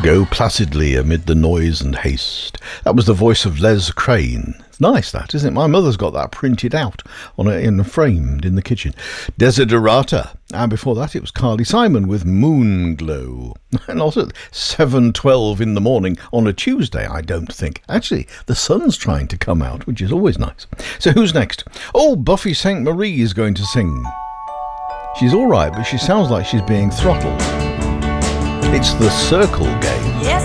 Go placidly amid the noise and haste. That was the voice of Les Crane. It's nice, that, isn't it? My mother's got that printed out framed in the kitchen. Desiderata. And before that, it was Carly Simon with Moon Glow. And also 7:12 in the morning on a Tuesday, I don't think. Actually, the sun's trying to come out, which is always nice. So who's next? Oh, Buffy St. Marie is going to sing. She's all right, but she sounds like she's being throttled. It's the Circle Game. Yes.